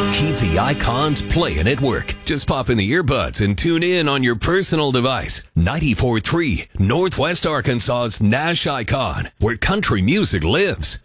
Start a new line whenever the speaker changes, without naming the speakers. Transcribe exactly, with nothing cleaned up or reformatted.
Keep the icons playing at work. Just pop in the earbuds and tune in on your personal device. ninety-four point three Northwest Arkansas's Nash Icon, where country music lives.